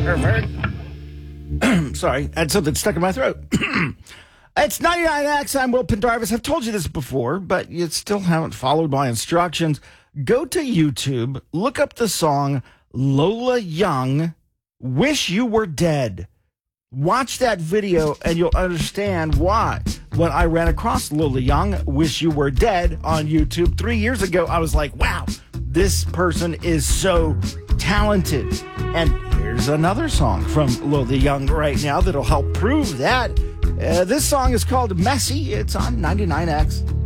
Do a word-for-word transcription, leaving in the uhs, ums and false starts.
Perfect. Sorry, I had something stuck in my throat. It's ninety-nine X. I'm Will Pendarvis. I've told you this before, but you still haven't followed my instructions. Go to YouTube, look up the song Lola Young, Wish You Were Dead. Watch that video and you'll understand why. When I ran across Lola Young, Wish You Were Dead on YouTube three years ago, I was like, wow, this person is so talented. And here's another song from Lola Young right now that'll help prove that. Uh, this song is called Messy. It's on ninety-nine X.